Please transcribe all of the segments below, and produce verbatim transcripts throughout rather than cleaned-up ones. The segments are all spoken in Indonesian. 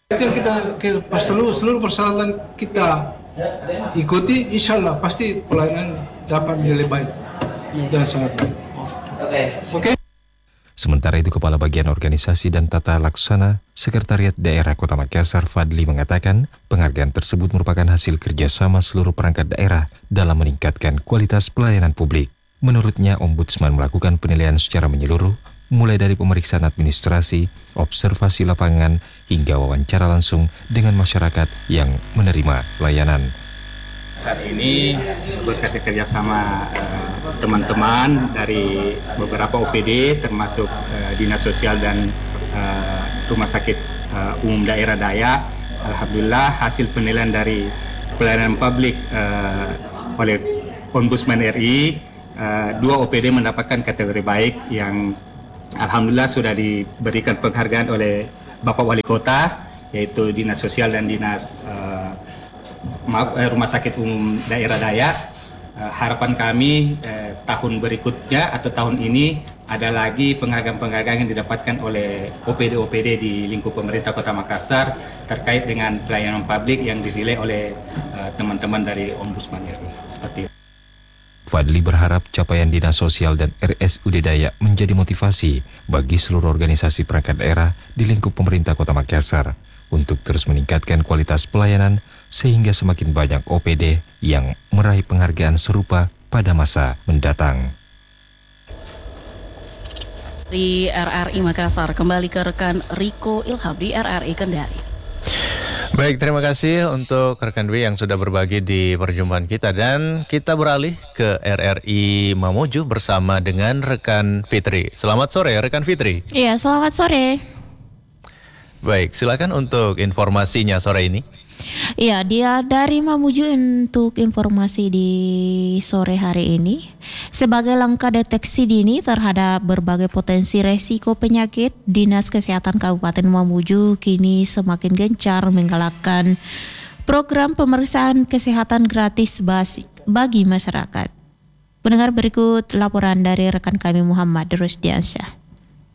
Itu yang kita, kita seluruh, seluruh persyaratan kita ikuti, insya Allah pasti pelayanan dapat menjadi baik dan sangat baik. Oke. Okay. Sementara itu, Kepala Bagian Organisasi dan Tata Laksana Sekretariat Daerah Kota Makassar, Fadli, mengatakan penghargaan tersebut merupakan hasil kerjasama seluruh perangkat daerah dalam meningkatkan kualitas pelayanan publik. Menurutnya, Ombudsman melakukan penilaian secara menyeluruh, mulai dari pemeriksaan administrasi, observasi lapangan, hingga wawancara langsung dengan masyarakat yang menerima layanan. Saat ini berkat kerjasama uh, teman-teman dari beberapa O P D termasuk uh, Dinas Sosial dan uh, Rumah Sakit uh, Umum Daerah Dayak, alhamdulillah hasil penilaian dari pelayanan publik uh, oleh Ombudsman R I, uh, dua O P D mendapatkan kategori baik yang alhamdulillah sudah diberikan penghargaan oleh Bapak Wali Kota, yaitu Dinas Sosial dan Dinas uh, Maaf, eh, Rumah Sakit Umum Daerah Dayak. Eh, harapan kami eh, tahun berikutnya atau tahun ini ada lagi penghargaan-penghargaan yang didapatkan oleh O P D-O P D di lingkup pemerintah Kota Makassar terkait dengan pelayanan publik yang dinilai oleh eh, teman-teman dari Ombudsman R I. Seperti itu. Fadli berharap capaian Dinas Sosial dan R S U D Dayak menjadi motivasi bagi seluruh organisasi perangkat daerah di lingkup pemerintah Kota Makassar untuk terus meningkatkan kualitas pelayanan sehingga semakin banyak O P D yang meraih penghargaan serupa pada masa mendatang. Di R R I Makassar, kembali ke rekan Riko Ilham di R R I Kendari. Baik, terima kasih untuk rekan Dwi yang sudah berbagi di perjumpaan kita, dan kita beralih ke R R I Mamuju bersama dengan rekan Fitri. Selamat sore rekan Fitri. Iya, selamat sore. Baik, silakan untuk informasinya sore ini. Iya, dia dari Mamuju untuk informasi di sore hari ini. Sebagai langkah deteksi dini terhadap berbagai potensi resiko penyakit, Dinas Kesehatan Kabupaten Mamuju kini semakin gencar menggalakkan program pemeriksaan kesehatan gratis bagi masyarakat. Pendengar, berikut laporan dari rekan kami Muhammad Rusdiansyah.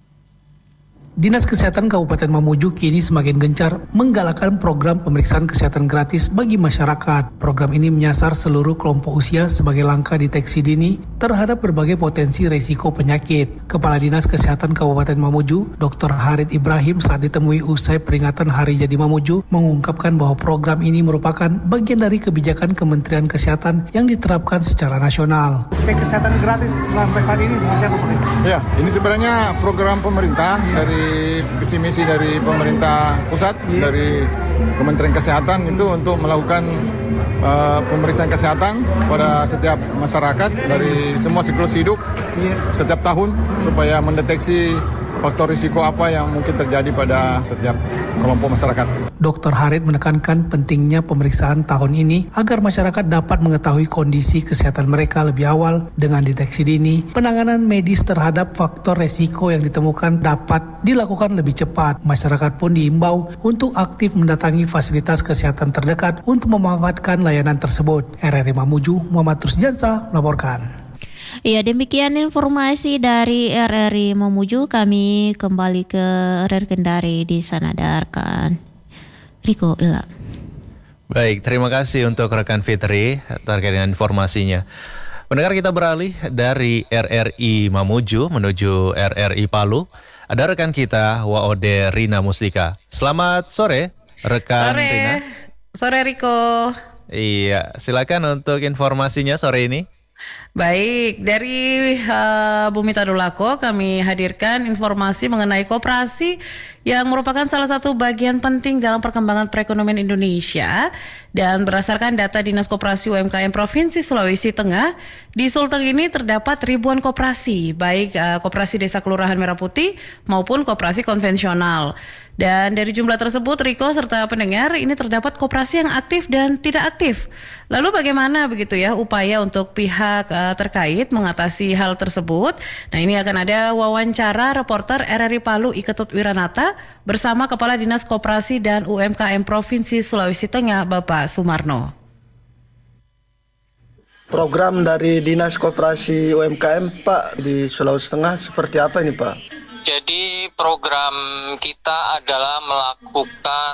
Dinas Kesehatan Kabupaten Mamuju kini semakin gencar menggalakkan program pemeriksaan kesehatan gratis bagi masyarakat. Program ini menyasar seluruh kelompok usia sebagai langkah deteksi dini terhadap berbagai potensi risiko penyakit. Kepala Dinas Kesehatan Kabupaten Mamuju, Doktor Harid Ibrahim, saat ditemui usai peringatan Hari Jadi Mamuju, mengungkapkan bahwa program ini merupakan bagian dari kebijakan Kementerian Kesehatan yang diterapkan secara nasional. Cek kesehatan gratis sampai saat ini seperti apa, Pak? Ya, ini sebenarnya program pemerintah dari visi misi dari pemerintah pusat, yeah. dari Kementerian Kesehatan itu untuk melakukan uh, pemeriksaan kesehatan pada setiap masyarakat dari semua siklus hidup, yeah. setiap tahun supaya mendeteksi faktor risiko apa yang mungkin terjadi pada setiap kelompok masyarakat. Doktor Harid menekankan pentingnya pemeriksaan tahun ini agar masyarakat dapat mengetahui kondisi kesehatan mereka lebih awal dengan deteksi dini. Penanganan medis terhadap faktor resiko yang ditemukan dapat dilakukan lebih cepat. Masyarakat pun diimbau untuk aktif mendatangi fasilitas kesehatan terdekat untuk memanfaatkan layanan tersebut. R R I Mamuju, Muhammad Rusdiansyah melaporkan. Ya, demikian informasi dari R R I Mamuju. Kami kembali ke R R I Kendari, di sana ada rekan Riko Ilham. Baik, terima kasih untuk rekan Fitri terkait dengan informasinya. Pendengar, kita beralih dari R R I Mamuju menuju R R I Palu. Ada rekan kita Waode Rina Mustika. Selamat sore rekan sore. Rina. Sore Riko. Iya, silakan untuk informasinya sore ini. Baik, dari uh, Bumi Tadulako kami hadirkan informasi mengenai koperasi yang merupakan salah satu bagian penting dalam perkembangan perekonomian Indonesia. Dan berdasarkan data Dinas Koperasi U M K M Provinsi Sulawesi Tengah, di Sulteng ini terdapat ribuan koperasi, baik uh, koperasi Desa Kelurahan Merah Putih maupun koperasi konvensional. Dan dari jumlah tersebut, Riko serta pendengar, ini terdapat koperasi yang aktif dan tidak aktif. Lalu bagaimana begitu ya upaya untuk pihak uh, terkait mengatasi hal tersebut? Nah, ini akan ada wawancara reporter R R I Palu Iketut Wiranata bersama Kepala Dinas Koperasi dan U M K M Provinsi Sulawesi Tengah, Bapak Sumarno. Program dari Dinas Koperasi U M K M, Pak, di Sulawesi Tengah seperti apa ini, Pak? Jadi program kita adalah melakukan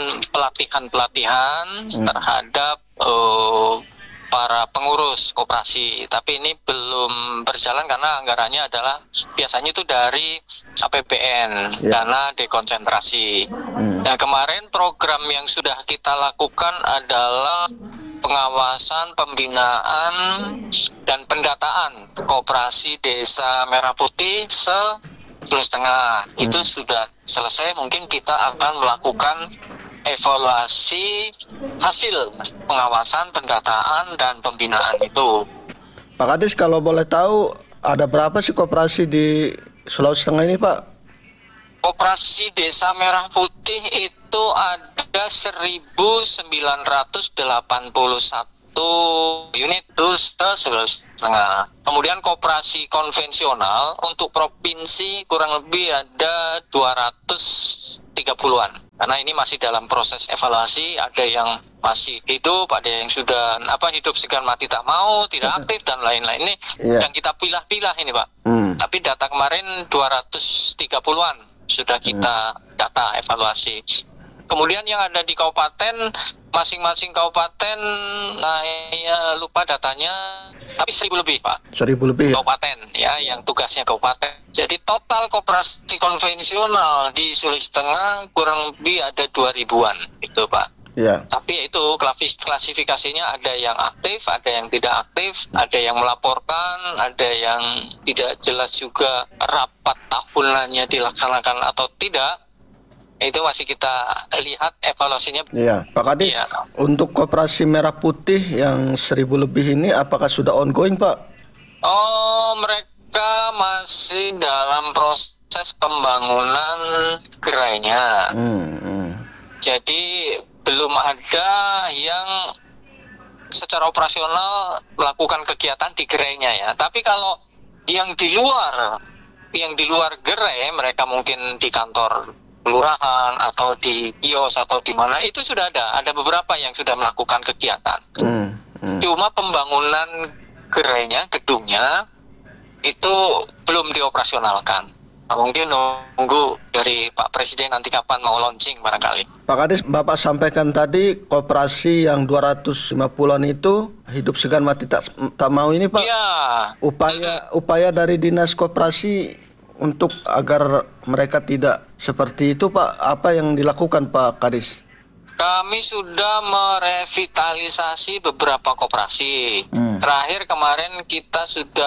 pelatihan-pelatihan hmm. terhadap uh, para pengurus koperasi. Tapi ini belum berjalan karena anggarannya adalah biasanya itu dari A P B N, yeah. dana dekonsentrasi. Hmm. Dan kemarin program yang sudah kita lakukan adalah pengawasan, pembinaan, dan pendataan koperasi Desa Merah Putih se Sulawesi Tengah. Hmm. Itu sudah selesai. Mungkin kita akan melakukan evaluasi hasil pengawasan, pendataan, dan pembinaan itu. Pak Kadis, kalau boleh tahu ada berapa sih koperasi di Sulawesi Tengah ini, Pak? Koperasi Desa Merah Putih itu ada seribu sembilan ratus delapan puluh satu unit Dusta Sulawesi Tengah. Kemudian koperasi konvensional untuk provinsi kurang lebih ada dua ratus tiga puluhan. Karena ini masih dalam proses evaluasi, ada yang masih hidup, ada yang sudah apa hidup segan mati tak mau, tidak aktif dan lain-lain. Ini yeah. yang kita pilah-pilah ini, Pak. Hmm. Tapi data kemarin dua ratus tiga puluhan sudah kita hmm. data evaluasi. Kemudian yang ada di kabupaten, masing-masing kabupaten, nah ya lupa datanya, tapi seribu lebih, Pak. Seribu lebih. Kabupaten, ya, yang tugasnya kabupaten. Jadi total koperasi konvensional di Sulawesi Tengah kurang lebih ada dua ribuan, itu, Pak. Ya. Tapi itu klasifikasinya ada yang aktif, ada yang tidak aktif, ada yang melaporkan, ada yang tidak jelas juga rapat tahunannya dilaksanakan atau tidak. Itu masih kita lihat evaluasinya. Iya, Pak Kadis, ya. Untuk koperasi Merah Putih yang seribu lebih ini apakah sudah ongoing, Pak? Oh, mereka masih dalam proses pembangunan gerainya. Hmm, hmm. Jadi belum ada yang secara operasional melakukan kegiatan di gerainya ya. Tapi kalau yang di luar, yang di luar gerai, mereka mungkin di kantor kelurahan atau di kios atau di mana itu sudah ada. Ada beberapa yang sudah melakukan kegiatan. Hmm, hmm. Cuma pembangunan gerainya, gedungnya itu belum dioperasionalkan. Mungkin nunggu dari Pak Presiden nanti kapan mau launching barangkali. Pak Kadis, Bapak sampaikan tadi koperasi yang dua ratus lima puluhan itu hidup segan mati tak, tak mau ini, Pak. Iya. Upaya hmm. upaya dari Dinas Koperasi untuk agar mereka tidak seperti itu, Pak, apa yang dilakukan, Pak Kadis? Kami sudah merevitalisasi beberapa koperasi. Hmm. Terakhir kemarin kita sudah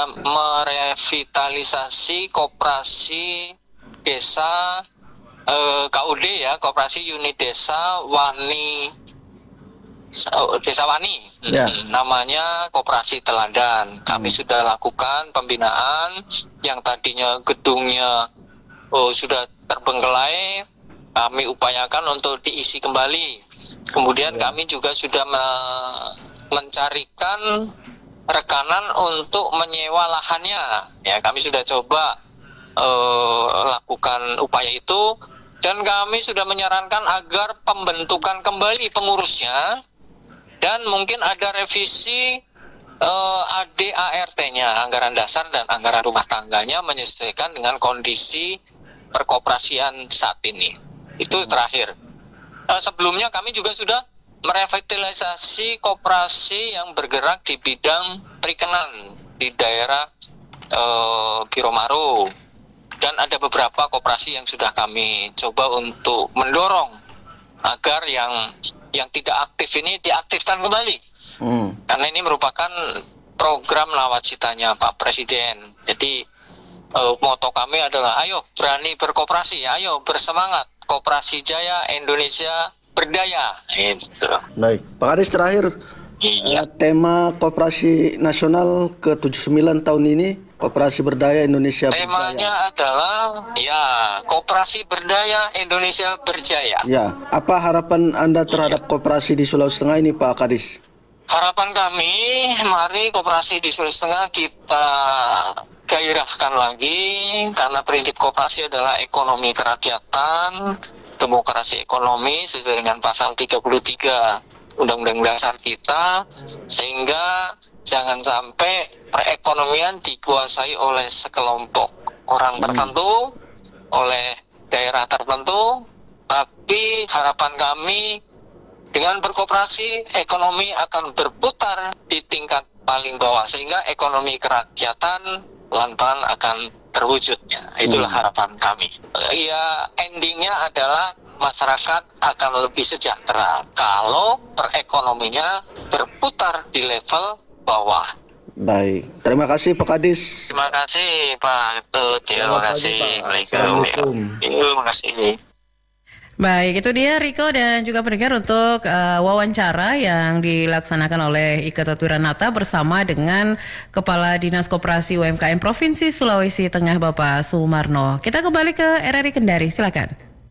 merevitalisasi koperasi desa eh, K U D ya, koperasi unit desa Wani, Desa Wani, ya. hmm, namanya Koperasi Teladan. Kami hmm. sudah lakukan pembinaan yang tadinya gedungnya oh, sudah terbengkelai. Kami upayakan untuk diisi kembali. Kemudian ya. kami juga sudah me- mencarikan rekanan untuk menyewa lahannya. Ya, kami sudah coba uh, lakukan upaya itu, dan kami sudah menyarankan agar pembentukan kembali pengurusnya, dan mungkin ada revisi uh, A D A R T-nya, anggaran dasar dan anggaran rumah tangganya, menyesuaikan dengan kondisi perkoperasian saat ini. Itu terakhir. Uh, sebelumnya kami juga sudah merevitalisasi koperasi yang bergerak di bidang perikenan di daerah uh, Biromaro, dan ada beberapa koperasi yang sudah kami coba untuk mendorong agar yang yang tidak aktif ini diaktifkan kembali. Hmm. Karena ini merupakan program nawacitanya Pak Presiden. Jadi uh, moto kami adalah ayo berani berkoperasi, ayo bersemangat. Koperasi Jaya, Indonesia berdaya. Itu. Baik, Pak Kadis, terakhir iya. uh, tema Koperasi Nasional ke tujuh puluh sembilan tahun ini, Koperasi Berdaya Indonesia Berjaya. Temanya adalah ya Koperasi Berdaya Indonesia Berjaya. Ya, apa harapan Anda terhadap iya. koperasi di Sulawesi Tengah ini, Pak Kadis? Harapan kami, mari koperasi di Sulawesi Tengah kita gairahkan lagi, karena prinsip koperasi adalah ekonomi kerakyatan, demokrasi ekonomi sesuai dengan pasal tiga puluh tiga Undang-Undang Dasar kita, sehingga jangan sampai perekonomian dikuasai oleh sekelompok orang tertentu oleh daerah tertentu, tapi harapan kami dengan berkoperasi ekonomi akan berputar di tingkat paling bawah sehingga ekonomi kerakyatan pelan-pelan akan terwujudnya. Itulah harapan kami. Ya, endingnya adalah masyarakat akan lebih sejahtera kalau perekonominya berputar di level bawah. Baik, terima kasih Pak Kadis. Terima kasih Pak Ketut. Terima kasih. Assalamualaikum. Terima kasih. Baik, itu dia Riko dan juga pendengar untuk uh, wawancara yang dilaksanakan oleh Ika Wiranata bersama dengan Kepala Dinas Koperasi U M K M Provinsi Sulawesi Tengah Bapak Sumarno. Kita kembali ke R R I Kendari, silakan.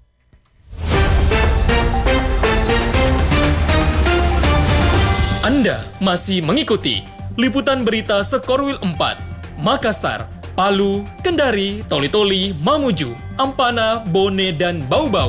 Anda masih mengikuti liputan berita Sekorwil empat, Makassar, Palu, Kendari, Toli-Toli, Mamuju, Ampana, Bone, dan Bau-Bau.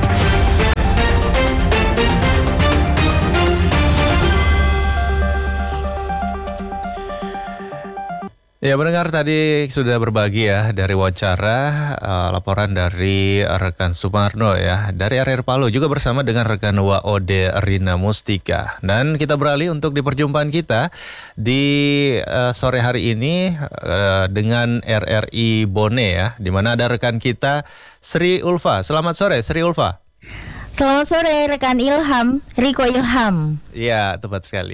Ya, mendengar tadi sudah berbagi ya dari wawancara uh, laporan dari rekan Sumarno ya dari R R Palu juga bersama dengan rekan W O D Rina Mustika. Dan kita beralih untuk di perjumpaan kita di uh, sore hari ini uh, dengan R R I Bone ya, di mana ada rekan kita Sri Ulfa. Selamat sore Sri Ulfa. Selamat sore rekan Ilham, Riko Ilham. Iya, tepat sekali.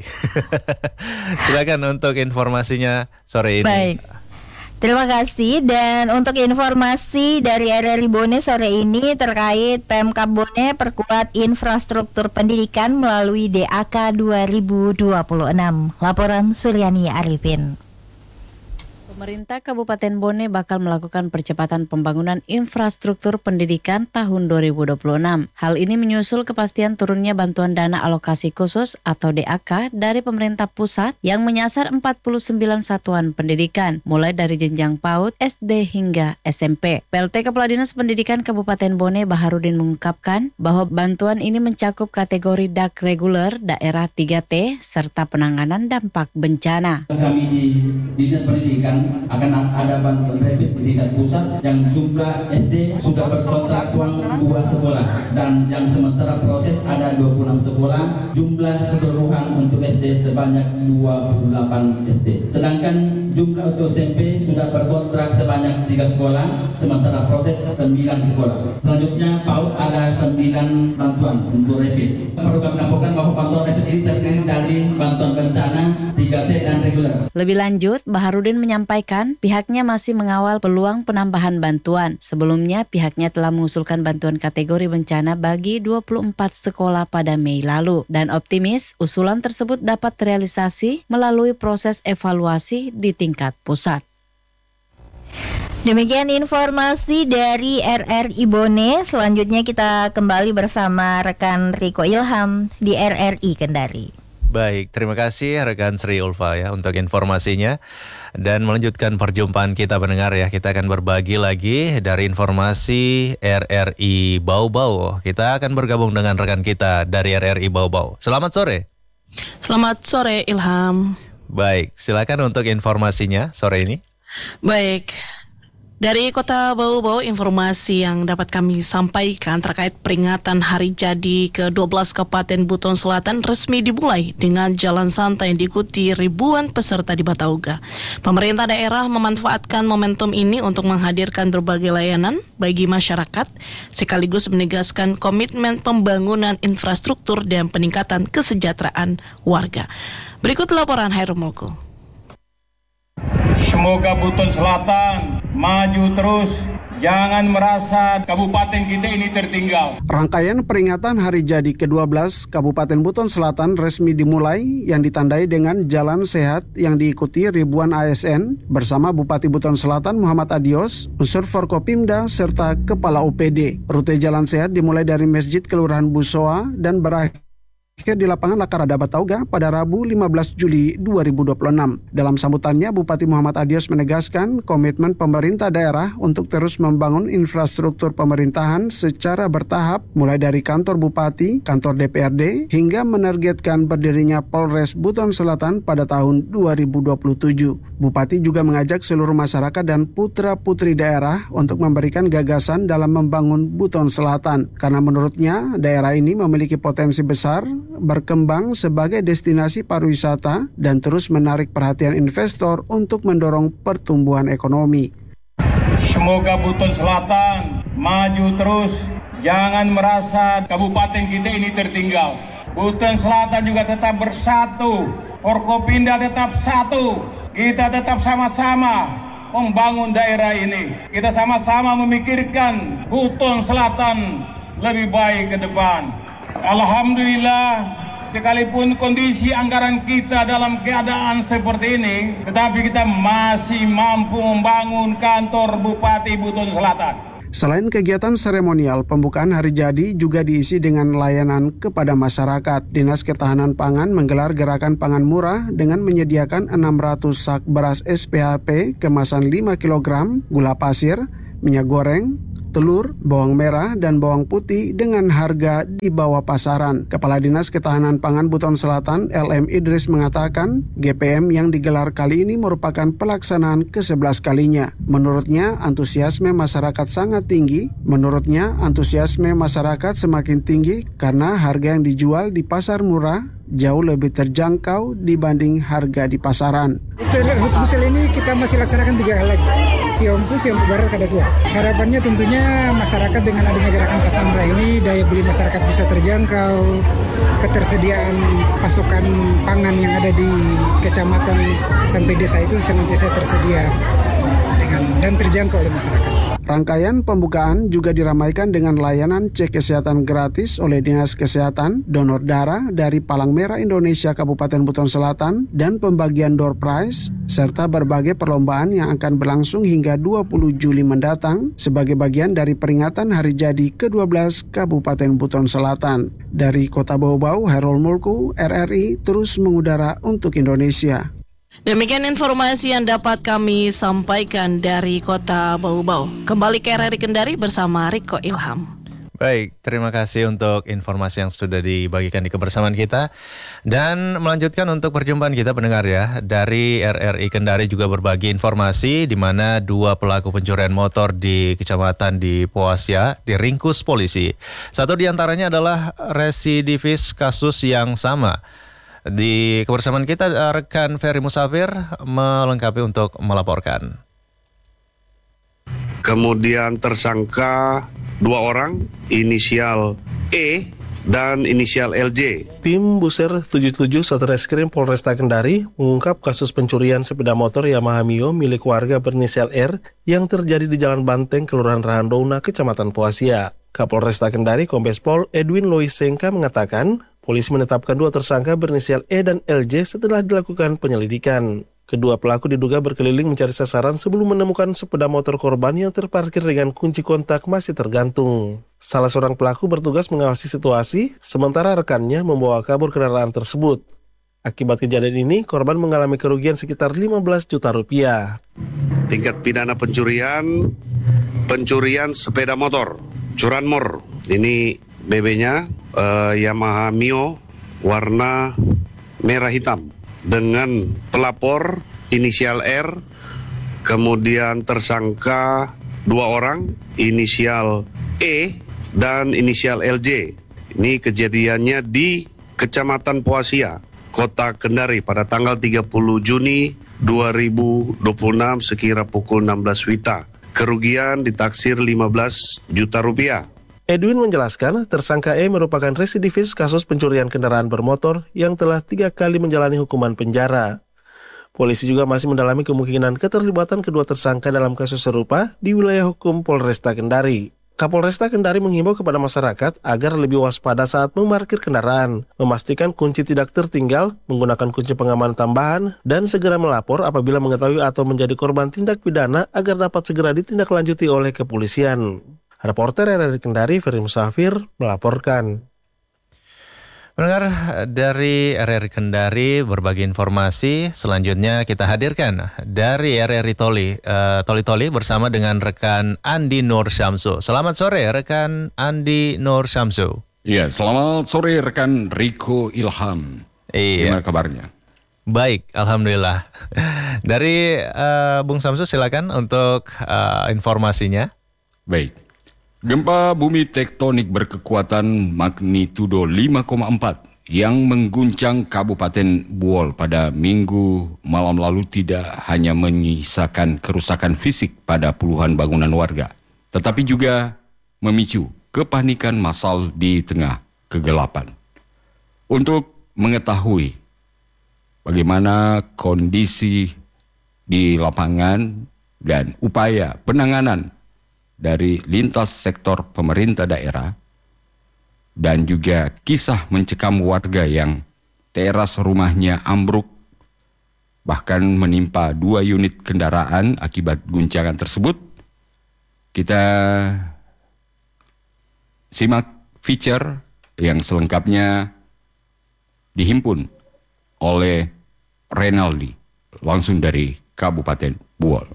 Silakan untuk informasinya sore ini. Baik. Terima kasih, dan untuk informasi dari R R I Bone sore ini terkait Pemkab Bone perkuat infrastruktur pendidikan melalui D A K dua ribu dua puluh enam. Laporan Suryani Arifin. Pemerintah Kabupaten Bone bakal melakukan percepatan pembangunan infrastruktur pendidikan tahun dua ribu dua puluh enam. Hal ini menyusul kepastian turunnya bantuan dana alokasi khusus atau D A K dari pemerintah pusat yang menyasar empat puluh sembilan satuan pendidikan, mulai dari jenjang PAUD, S D hingga S M P. P L T Kepala Dinas Pendidikan Kabupaten Bone Baharudin mengungkapkan bahwa bantuan ini mencakup kategori D A K reguler daerah tiga T serta penanganan dampak bencana. Kami di Dinas Pendidikan akan ada bantuan rapid di tingkat pusat yang jumlah S D sudah berkontrak uang dua sekolah dan yang sementara proses ada dua puluh enam sekolah, jumlah keseluruhan untuk S D sebanyak dua puluh delapan S D. Sedangkan jumlah untuk S M P sudah berkontrak sebanyak tiga sekolah, sementara proses sembilan sekolah. Selanjutnya PAUD ada sembilan bantuan untuk rapid. Perlu kami laporkan bahwa bantuan rapid ini terdiri dari bantuan bencana tiga T dan reguler. Lebih lanjut, Baharudin menyampaikan pihaknya masih mengawal peluang penambahan bantuan. Sebelumnya, pihaknya telah mengusulkan bantuan kategori bencana bagi dua puluh empat sekolah pada Mei lalu dan optimis usulan tersebut dapat terrealisasi melalui proses evaluasi di tingkat pusat. Demikian informasi dari R R I Bone. Selanjutnya kita kembali bersama rekan Riko Ilham di R R I Kendari. Baik, terima kasih rekan Sri Ulfa ya untuk informasinya. Dan melanjutkan perjumpaan kita pendengar ya, kita akan berbagi lagi dari informasi R R I Bau-Bau. Kita akan bergabung dengan rekan kita dari R R I Bau-Bau. Selamat sore. Selamat sore Ilham. Baik, silakan untuk informasinya sore ini. Baik. Dari Kota Bau-Bau, informasi yang dapat kami sampaikan terkait peringatan Hari Jadi ke dua belas Kabupaten Buton Selatan resmi dimulai dengan jalan santai yang diikuti ribuan peserta di Batauga. Pemerintah daerah memanfaatkan momentum ini untuk menghadirkan berbagai layanan bagi masyarakat, sekaligus menegaskan komitmen pembangunan infrastruktur dan peningkatan kesejahteraan warga. Berikut laporan Hairul Mulku. Semoga Buton Selatan maju terus, jangan merasa kabupaten kita ini tertinggal. Rangkaian peringatan Hari Jadi ke dua belas Kabupaten Buton Selatan resmi dimulai yang ditandai dengan jalan sehat yang diikuti ribuan A S N bersama Bupati Buton Selatan Muhammad Adios, unsur Forkopimda serta Kepala O P D. Rute jalan sehat dimulai dari Masjid Kelurahan Busoa dan berakhir di lapangan Lakarada Batauga pada Rabu lima belas Juli dua ribu dua puluh enam. Dalam sambutannya, Bupati Muhammad Adios menegaskan komitmen pemerintah daerah untuk terus membangun infrastruktur pemerintahan secara bertahap, mulai dari kantor Bupati, kantor D P R D, hingga menargetkan berdirinya Polres Buton Selatan pada tahun dua ribu dua puluh tujuh. Bupati juga mengajak seluruh masyarakat dan putra-putri daerah untuk memberikan gagasan dalam membangun Buton Selatan, karena menurutnya daerah ini memiliki potensi besar berkembang sebagai destinasi pariwisata dan terus menarik perhatian investor untuk mendorong pertumbuhan ekonomi. Semoga Buton Selatan maju terus, jangan merasa kabupaten kita ini tertinggal. Buton Selatan juga tetap bersatu, Forkopimda tetap satu, kita tetap sama-sama membangun daerah ini. Kita sama-sama memikirkan Buton Selatan lebih baik ke depan. Alhamdulillah, sekalipun kondisi anggaran kita dalam keadaan seperti ini, tetapi kita masih mampu membangun kantor Bupati Buton Selatan. Selain kegiatan seremonial, pembukaan hari jadi juga diisi dengan layanan kepada masyarakat. Dinas Ketahanan Pangan menggelar gerakan pangan murah dengan menyediakan enam ratus sak beras S P H P kemasan lima kilogram, gula pasir, minyak goreng, telur, bawang merah, dan bawang putih dengan harga di bawah pasaran. Kepala Dinas Ketahanan Pangan Buton Selatan, L M Idris, mengatakan G P M yang digelar kali ini merupakan pelaksanaan ke sebelas kalinya. Menurutnya, antusiasme masyarakat sangat tinggi. Menurutnya, antusiasme masyarakat semakin tinggi karena harga yang dijual di pasar murah jauh lebih terjangkau dibanding harga di pasaran. Husbusel ini kita masih laksanakan tiga hal lagi. Siompu, Siompu Barat, ada dua. Harapannya tentunya masyarakat dengan adanya gerakan pasar murah ini, daya beli masyarakat bisa terjangkau, ketersediaan pasokan pangan yang ada di kecamatan sampai desa itu senantiasa tersedia dengan, dan terjangkau oleh masyarakat. Rangkaian pembukaan juga diramaikan dengan layanan cek kesehatan gratis oleh Dinas Kesehatan, donor darah dari Palang Merah Indonesia Kabupaten Buton Selatan, dan pembagian door prize, serta berbagai perlombaan yang akan berlangsung hingga dua puluh Juli mendatang sebagai bagian dari peringatan hari jadi ke dua belas Kabupaten Buton Selatan. Dari Kota Bau-Bau, Herol Mulku, R R I terus mengudara untuk Indonesia. Demikian informasi yang dapat kami sampaikan dari Kota Bau-Bau. Kembali ke R R I Kendari bersama Riko Ilham. Baik, terima kasih untuk informasi yang sudah dibagikan di kebersamaan kita. Dan melanjutkan untuk perjumpaan kita pendengar ya. Dari R R I Kendari juga berbagi informasi di mana dua pelaku pencurian motor di kecamatan di Poasya diringkus polisi. Satu di antaranya adalah residivis kasus yang sama. Di kebersamaan kita rekan Ferry Musafir melengkapi untuk melaporkan. Kemudian tersangka dua orang, inisial E dan inisial L J. Tim Buser tujuh puluh tujuh Satreskrim Polresta Kendari mengungkap kasus pencurian sepeda motor Yamaha Mio milik warga berinisial R yang terjadi di Jalan Banteng, Kelurahan Rahandouna, Kecamatan Poasya. Kapolresta Kendari Kombes Pol Edwin Lois Sengka mengatakan, polisi menetapkan dua tersangka berinisial E dan L J setelah dilakukan penyelidikan. Kedua pelaku diduga berkeliling mencari sasaran sebelum menemukan sepeda motor korban yang terparkir dengan kunci kontak masih tergantung. Salah seorang pelaku bertugas mengawasi situasi, sementara rekannya membawa kabur kendaraan tersebut. Akibat kejadian ini, korban mengalami kerugian sekitar lima belas juta rupiah. Tingkat pidana pencurian, pencurian sepeda motor, curanmor. Ini B B-nya uh, Yamaha Mio warna merah hitam dengan pelapor inisial R, kemudian tersangka dua orang inisial E dan inisial L J. Ini kejadiannya di Kecamatan Poasya, Kota Kendari pada tanggal tiga puluh Juni dua ribu dua puluh enam sekira pukul enam belas wita. Kerugian ditaksir lima belas juta rupiah. Edwin menjelaskan, tersangka E merupakan residivis kasus pencurian kendaraan bermotor yang telah tiga kali menjalani hukuman penjara. Polisi juga masih mendalami kemungkinan keterlibatan kedua tersangka dalam kasus serupa di wilayah hukum Polresta Kendari. Kapolresta Kendari menghimbau kepada masyarakat agar lebih waspada saat memarkir kendaraan, memastikan kunci tidak tertinggal, menggunakan kunci pengaman tambahan, dan segera melapor apabila mengetahui atau menjadi korban tindak pidana agar dapat segera ditindaklanjuti oleh kepolisian. Reporter R R I Kendari, Ferry Musafir, melaporkan. Pendengar dari R R I Kendari berbagi informasi. Selanjutnya kita hadirkan dari R R I Toli, uh, Toli Toli bersama dengan rekan Andi Nur Syamsu. Selamat sore rekan Andi Nur Syamsu. Iya, selamat sore rekan Riko Ilham. Iya. Gimana kabarnya? Baik, alhamdulillah. Dari uh, Bung Syamsu silakan untuk uh, informasinya. Baik. Gempa bumi tektonik berkekuatan magnitudo lima koma empat yang mengguncang Kabupaten Buol pada Minggu malam lalu tidak hanya menyisakan kerusakan fisik pada puluhan bangunan warga, tetapi juga memicu kepanikan massal di tengah kegelapan. Untuk mengetahui bagaimana kondisi di lapangan dan upaya penanganan dari lintas sektor pemerintah daerah dan juga kisah mencekam warga yang teras rumahnya ambruk bahkan menimpa dua unit kendaraan akibat guncangan tersebut, kita simak feature yang selengkapnya dihimpun oleh Renaldi langsung dari Kabupaten Buol.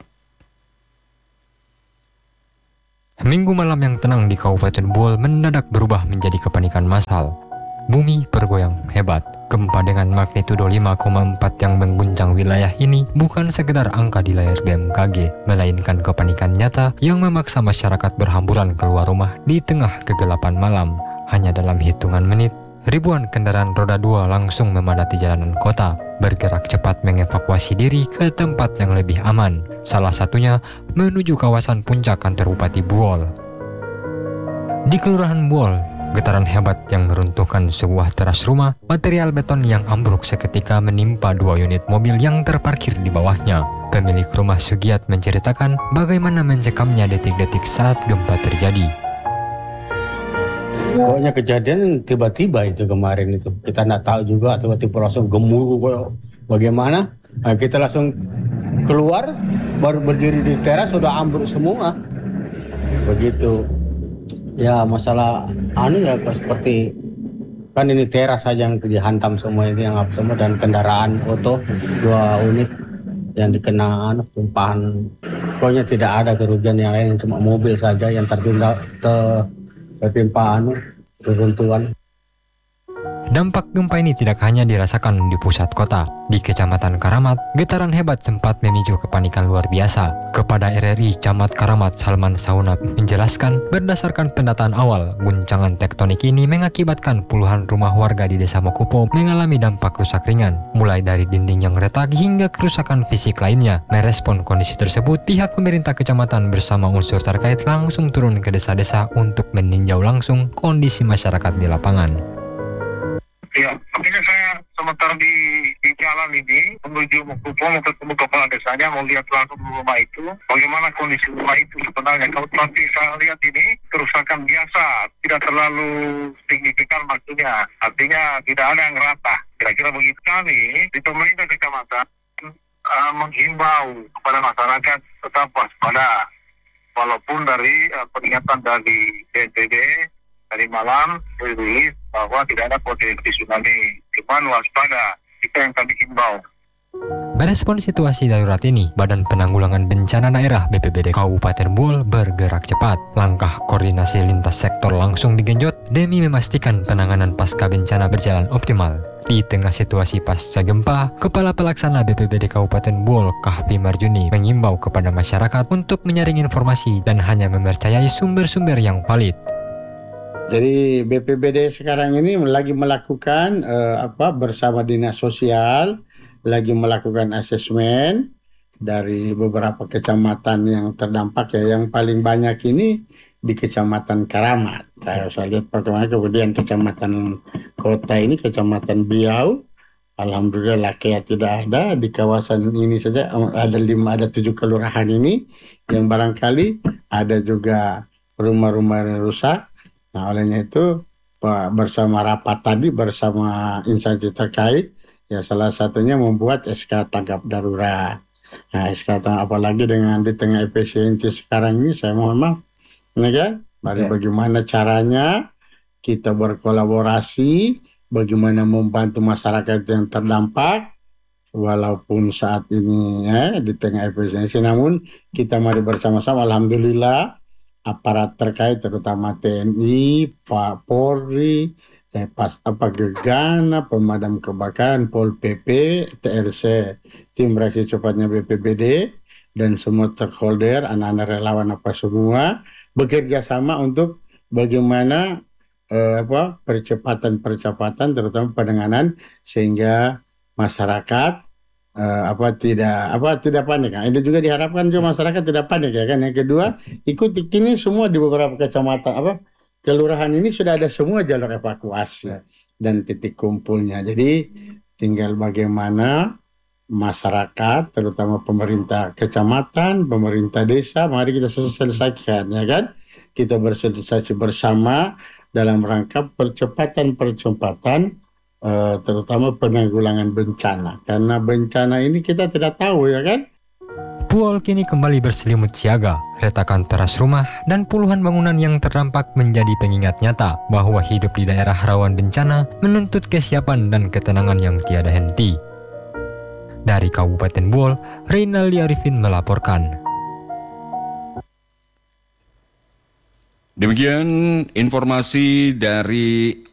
Minggu malam yang tenang di Kabupaten Buol mendadak berubah menjadi kepanikan massal. Bumi bergoyang hebat. Gempa dengan magnitudo lima koma empat yang mengguncang wilayah ini bukan sekedar angka di layar B M K G, melainkan kepanikan nyata yang memaksa masyarakat berhamburan keluar rumah di tengah kegelapan malam. Hanya dalam hitungan menit, ribuan kendaraan roda dua langsung memadati jalanan kota, bergerak cepat mengevakuasi diri ke tempat yang lebih aman. Salah satunya menuju kawasan puncak kantor Bupati Buol. Di Kelurahan Buol, getaran hebat yang meruntuhkan sebuah teras rumah, material beton yang ambruk seketika menimpa dua unit mobil yang terparkir di bawahnya. Pemilik rumah Sugiat menceritakan bagaimana mencekamnya detik-detik saat gempa terjadi. Pokoknya kejadian tiba-tiba itu kemarin itu. Kita nggak tahu juga, tiba-tiba langsung gemuruh bagaimana. Nah, kita langsung keluar, baru berdiri di teras sudah ambruk semua. Begitu. Ya masalah anu ya seperti kan ini teras saja yang dihantam semua ini yang apa semua dan kendaraan oto dua unit yang dikena anu tumpahan. Pokoknya tidak ada kerugian yang lain, cuma mobil saja yang tertinggal ter tertimpa anu reruntuhan. Dampak gempa ini tidak hanya dirasakan di pusat kota. Di Kecamatan Karamat, getaran hebat sempat memicu kepanikan luar biasa. Kepada R R I Camat Karamat Salman Saunab menjelaskan, berdasarkan pendataan awal, guncangan tektonik ini mengakibatkan puluhan rumah warga di Desa Mokupo mengalami dampak rusak ringan, mulai dari dinding yang retak hingga kerusakan fisik lainnya. Merespon kondisi tersebut, pihak pemerintah kecamatan bersama unsur terkait langsung turun ke desa-desa untuk meninjau langsung kondisi masyarakat di lapangan. Ya, akhirnya saya sementara di, di jalan ini menuju Mokupo, mau ketemu kepala desanya, mau lihat langsung rumah itu, bagaimana kondisi rumah itu sebenarnya. Kalau nanti saya lihat ini kerusakan biasa, tidak terlalu signifikan maksudnya, artinya tidak ada yang rata. Kira-kira begitu. Kami di pemerintah kecamatan uh, menghimbau kepada masyarakat tetap waspada, walaupun dari uh, peringatan dari B N P B dari malam rilis bahwa tidak ada potensi tsunami, cuman waspada, itu yang kami himbau. Merespon situasi darurat ini, Badan Penanggulangan Bencana Daerah B P B D Kabupaten Buol bergerak cepat. Langkah koordinasi lintas sektor langsung digenjot demi memastikan penanganan pasca bencana berjalan optimal. Di tengah situasi pasca gempa, Kepala Pelaksana B P B D Kabupaten Buol, Kahfi Marjuni, mengimbau kepada masyarakat untuk menyaring informasi dan hanya mempercayai sumber-sumber yang valid. Jadi B P B D sekarang ini lagi melakukan uh, apa bersama dinas sosial lagi melakukan asesmen dari beberapa kecamatan yang terdampak ya. Yang paling banyak ini di Kecamatan Karamat. Saya, saya lihat perkembangan, kemudian Kecamatan Kota ini Kecamatan Biau. Alhamdulillah Lakea tidak ada. Di kawasan ini saja ada lima ada tujuh kelurahan ini yang barangkali ada juga rumah-rumah yang rusak. Nah, olehnya itu bersama rapat tadi bersama instansi terkait, ya salah satunya membuat S K tanggap darurat. Nah, S K tanggap apalagi dengan di tengah efisiensi sekarang ini, saya mohon maaf, ya kan? Mari bagaimana caranya kita berkolaborasi bagaimana membantu masyarakat yang terdampak walaupun saat ini ya, di tengah emergensi, namun kita mari bersama-sama, alhamdulillah aparat terkait terutama T N I, Pak Polri, eh, pas apa Gegana, pemadam kebakaran, Pol P P, T R C, tim reaksi cepatnya B P B D dan semua stakeholder, anak-anak relawan apa semua bekerja sama untuk bagaimana eh, apa percepatan-percepatan terutama penanganan sehingga masyarakat eh, apa tidak apa tidak panik. Nah, itu juga diharapkan juga masyarakat tidak panik ya kan. Yang kedua, ikuti kini semua di beberapa kecamatan apa kelurahan ini sudah ada semua jalur evakuasi dan titik kumpulnya. Jadi tinggal bagaimana masyarakat terutama pemerintah kecamatan, pemerintah desa, mari kita selesaikan ya kan. Kita bersosialisasi bersama dalam rangka percepatan-percepatan Uh, terutama penanggulangan bencana, karena bencana ini kita tidak tahu ya kan. Puol kini kembali berselimut siaga, retakan teras rumah dan puluhan bangunan yang terdampak menjadi pengingat nyata bahwa hidup di daerah rawan bencana menuntut kesiapan dan ketenangan yang tiada henti. Dari Kabupaten Buol, Reynaldi Arifin melaporkan. Demikian informasi dari